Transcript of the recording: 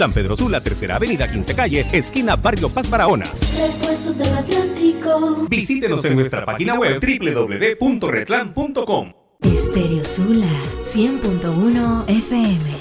San Pedro Sula, Tercera Avenida, 15 Calle, esquina Barrio Paz Barahona. Repuestos del Atlántico. Visítenos en nuestra página web www.retlan.com. Estéreo Sula 100.1 FM.